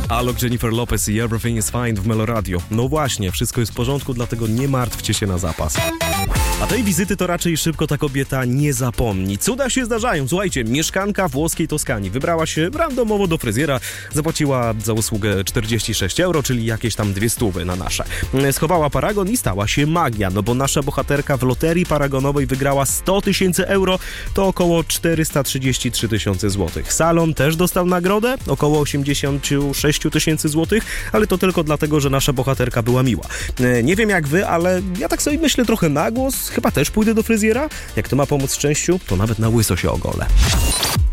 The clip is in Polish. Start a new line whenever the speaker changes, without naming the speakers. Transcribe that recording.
Alok, Jennifer Lopez i Everything is Fine w Meloradio. No właśnie, wszystko jest w porządku, dlatego nie martwcie się na zapas. A tej wizyty to raczej szybko ta kobieta nie zapomni. Cuda się zdarzają. Słuchajcie, mieszkanka włoskiej Toskanii wybrała się randomowo do fryzjera, zapłaciła za usługę 46 euro, czyli jakieś tam 200 na nasze. Schowała paragon i stała się magia, no bo nasza bohaterka w loterii paragonowej wygrała 100 000 euro, to około 433 000 złotych. Salon też dostał nagrodę, około 86 000 złotych, ale to tylko dlatego, że nasza bohaterka była miła. Nie wiem jak wy, ale ja tak sobie myślę trochę na głos, chyba też pójdę do fryzjera. Jak to ma pomóc szczęściu, to nawet na łyso się ogolę.